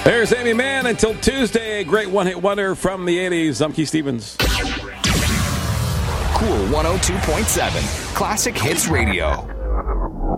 There's Amy Mann until Tuesday. Great one-hit wonder from the 80s. I'm Keith Stevens. Cool 102.7 Classic Hits Radio.